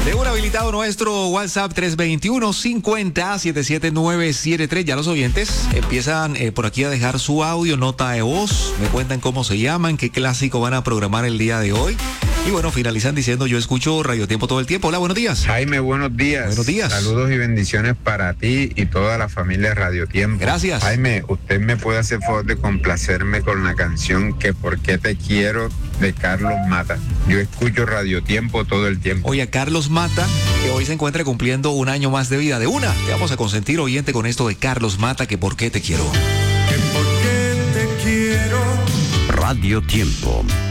De un habilitado nuestro WhatsApp 321-50-77973. Ya los oyentes empiezan por aquí a dejar su audio, nota de voz. Me cuentan cómo se llaman, qué clásico van a programar el día de hoy. Y bueno, finalizan diciendo, yo escucho Radio Tiempo todo el tiempo. Hola, buenos días. Jaime, buenos días. Buenos días. Saludos y bendiciones para ti y toda la familia Radio Tiempo. Gracias. Jaime, usted me puede hacer favor de complacerme con la canción que ¿Por qué te quiero? De Carlos Mata. Yo escucho Radio Tiempo todo el tiempo. Oye, Carlos Mata, que hoy se encuentra cumpliendo un año más de vida. De una, te vamos a consentir, oyente, con esto de Carlos Mata, que ¿por qué te quiero? Que por qué te quiero. Radio Tiempo.